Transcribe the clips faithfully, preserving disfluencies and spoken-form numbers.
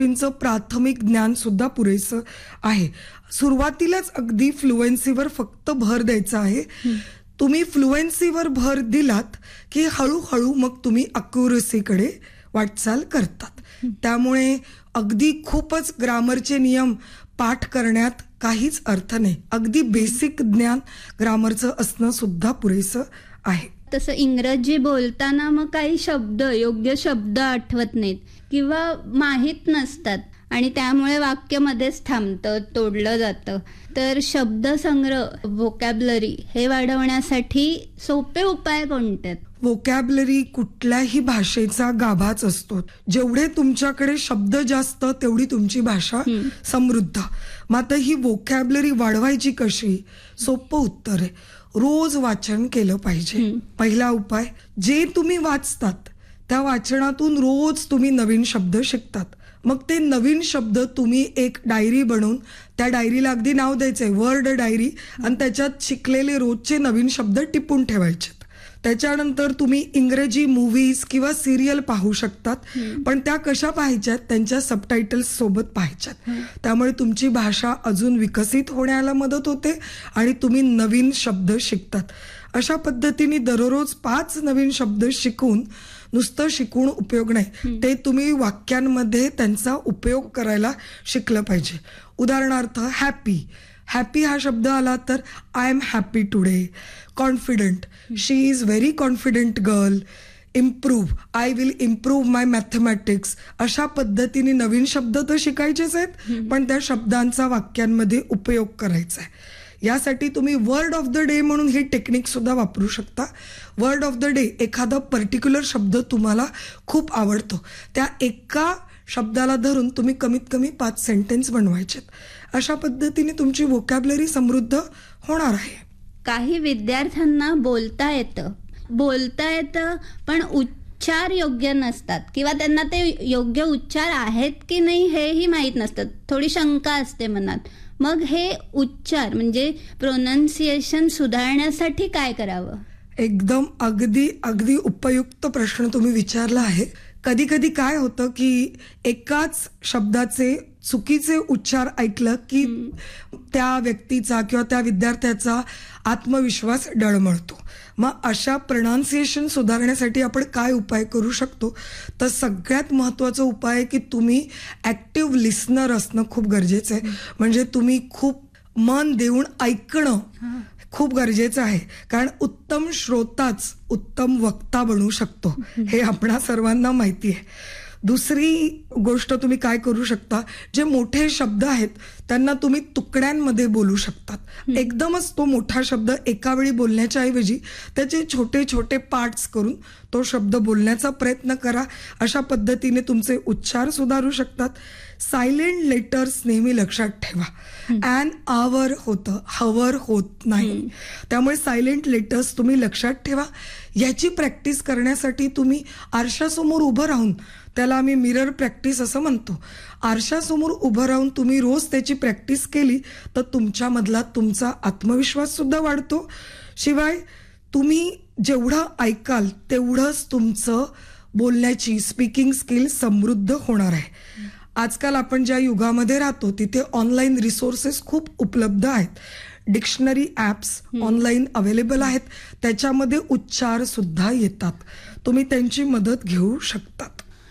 चं प्राथमिक ज्ञान सुद्धा पुरेसं आहे. सुरुवातीलाच अगदी फ्लुएन्सीवर फक्त भर द्यायचा आहे. तुम्ही फ्लुएन्सीवर भर दिलात की हळूहळू मग तुम्ही अक्युरसीकडे वाटचाल करतात. त्यामुळे अगदी खूपच ग्रामरचे नियम पाठ करण्यात काहीच अर्थ नाही. अगदी बेसिक ज्ञान ग्रामरचं असणं सुद्धा पुरेसं आहे. तसं इंग्रजी बोलताना मग काही शब्द, योग्य शब्द आठवत नाहीत किंवा माहीत नसतात आणि त्यामुळे वाक्य मध्येच थांबतं, तोडलं जातं. तर शब्दसंग्रह, व्होकॅब्युलरी हे वाढवण्यासाठी सोपे उपाय कोणते आहेत? व्होकॅब्युलरी कुठल्याही भाषेचा गाभाच असतो. जेवढे तुमच्याकडे शब्द जास्त तेवढी तुमची भाषा समृद्ध. मात्र ही व्होकॅब्युलरी वाढवायची कशी? सोपं उत्तर आहे, रोज वाचन केलं पाहिजे. पहिला उपाय, जे तुम्ही वाचतात त्या वाचनातून रोज तुम्ही नवीन शब्द शिकतात. मग ते नवीन शब्द तुम्ही एक डायरी बनवून, त्या डायरीला अगदी नाव द्यायचंय वर्ड डायरी, आणि त्याच्यात शिकलेले रोजचे नवीन शब्द टिपून ठेवायचे. त्याच्यानंतर तुम्ही इंग्रजी मूव्हीज किंवा सिरियल पाहू शकतात, पण त्या कशा पाहायच्यात? त्यांच्या सबटायटल्स सोबत पाहायच्यात. त्यामुळे तुमची भाषा अजून विकसित होण्याला मदत होते आणि तुम्ही नवीन शब्द शिकतात. अशा पद्धतीने दररोज पाच नवीन शब्द शिकून, नुसतं शिकून उपयोग नाही, ते तुम्ही वाक्यांमध्ये त्यांचा उपयोग करायला शिकलं पाहिजे. उदाहरणार्थ हॅपी, हॅपी हा शब्द आला तर I am happy today. Confident, she is very confident girl. Improve, I will improve my mathematics. अशा पद्धतीने नवीन शब्द तर शिकायचेच आहेत, पण त्या शब्दांचा वाक्यांमध्ये उपयोग करायचा आहे. यासाठी तुम्ही वर्ड ऑफ द डे म्हणून ही टेक्निक सुद्धा वापरू शकता. वर्ड ऑफ द डे, एखादा पर्टिक्युलर शब्द तुम्हाला खूप आवडतो, त्या एका शब्दाला धरून तुम्ही कमीत कमी पाच सेंटेन्स बनवायचेत. अशा पद्धतीने तुमची व्होकॅब्युलरी समृद्ध होणार आहे. काही विद्यार्थ्यांना बोलता येतं बोलता येतं पण उच्चार योग्य नसतात किंवा त्यांना ते योग्य उच्चार आहेत की नाही हेही माहीत नसतं. थोडी शंका असते मनात. मग हे उच्चार म्हणजे प्रोनाउन्सिएशन सुधारण्यासाठी काय करावं? एकदम अगदी अगदी उपयुक्त प्रश्न तुम्ही विचारला आहे. कधी कधी काय होतं की एकाच शब्दाचे चुकीचे उच्चार ऐकलं की त्या व्यक्तीचा किंवा त्या विद्यार्थ्याचा आत्मविश्वास डळमळतो. मग अशा प्रोनाउन्सिएशन सुधारण्यासाठी आपण काय उपाय करू शकतो? तर सगळ्यात महत्त्वाचा उपाय आहे की तुम्ही ॲक्टिव्ह लिस्नर असणं खूप गरजेचं आहे. म्हणजे तुम्ही खूप मन देऊन ऐकणं खूप गरजेचं आहे, कारण उत्तम श्रोताच उत्तम वक्ता बनू शकतो, हे आपणा सर्वांना माहिती आहे. दुसरी गोष्ट तुम्ही काय करू शकता, जे मोठे शब्द आहेत त्यांना तुम्ही तुकड्यांमध्ये बोलू शकतात. एकदमच तो मोठा शब्द एका वेळी बोलण्याच्या ऐवजी त्याचे छोटे छोटे पार्ट्स करून तो शब्द बोलण्याचा प्रयत्न करा. अशा पद्धतीने तुमचे उच्चार सुधारू शकतात. सायलेंट लेटर्स नेहमी लक्षात ठेवा. ॲन आवर होतं, हवर होत नाही. त्यामुळे सायलेंट लेटर्स तुम्ही लक्षात ठेवा. याची प्रॅक्टिस करण्यासाठी तुम्ही आरशासमोर उभं राहून, त्याला आम्ही मिरर प्रॅक्टिस असं म्हणतो, आरशासमोर उभं राहून तुम्ही रोज त्याची प्रॅक्टिस केली तर तुमच्यामधला तुमचा आत्मविश्वास सुद्धा वाढतो. शिवाय तुम्ही जेवढं ऐकाल तेवढंच तुमचं बोलण्याची स्पीकिंग स्किल समृद्ध होणार आहे. आजकाल आपण ज्या युगामध्ये राहतो तिथे ऑनलाईन रिसोर्सेस खूप उपलब्ध आहेत. डिक्शनरी ॲप्स ऑनलाईन अवेलेबल आहेत, त्याच्यामध्ये उच्चार सुद्धा येतात. तुम्ही त्यांची मदत घेऊ शकतात.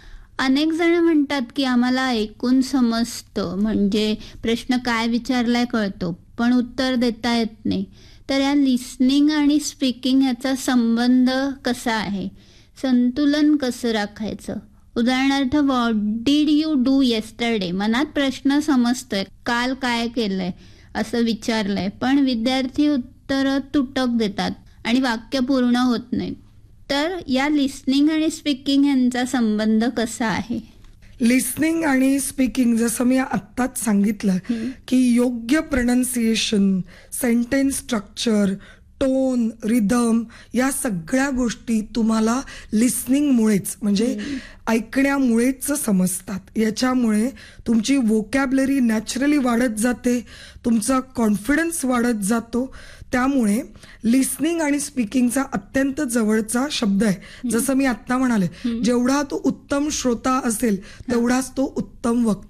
अनेक जण म्हणतात की आम्हाला ऐकून समजतं, म्हणजे प्रश्न काय विचारलाय कळतो, पण उत्तर देता येत नाही. तर या लिसनिंग आणि स्पीकिंग याचा संबंध कसा आहे? संतुलन कसं राखायचं? उदाहरणार्थ, what did you do yesterday? मनात प्रश्न समजतोय, काल काय केलंय असं विचारलंय, पण विद्यार्थी उत्तर तुटक देतात आणि वाक्य पूर्ण होत नाही. तर या लिसनिंग आणि स्पीकिंग यांचा संबंध कसा आहे? लिसनिंग आणि स्पीकिंग, जसं मी आत्ताच सांगितलं की योग्य pronunciation, sentence structure, tone, rhythm या सगळ्या गोष्टी तुम्हाला लिसनिंगमुळेच म्हणजे ऐकण्यामुळेच समजतात. याच्यामुळे तुमची वोकॅबलरी नॅचरली वाढत जाते, तुमचा कॉन्फिडन्स वाढत जातो. त्यामुळे लिसनिंग आणि स्पीकिंगचा अत्यंत जवळचा शब्द आहे. जसं मी आत्ता म्हणाले, जेवढा तो उत्तम श्रोता असेल तेवढाच तो उत्तम वक्ता